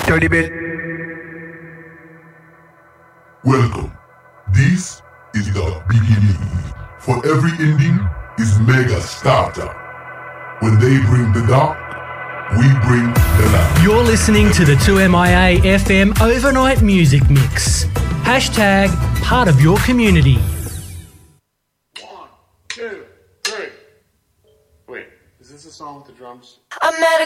Dirty bit. Welcome. This is the beginning. For every ending is mega starter. When they bring the dark, we bring the light. You're listening to the 2MIA FM Overnight Music Mix. Hashtag part of your community. 1, 2, 3. Wait, is this a song with the drums? I met a